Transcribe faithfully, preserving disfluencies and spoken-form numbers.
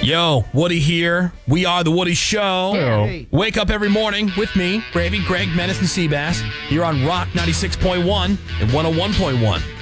Yo, Woody here. We are The Woody Show. Hey. Wake up every morning with me, Gravy, Greg, Menace, and Seabass. You're on Rock ninety-six point one and one oh one point one.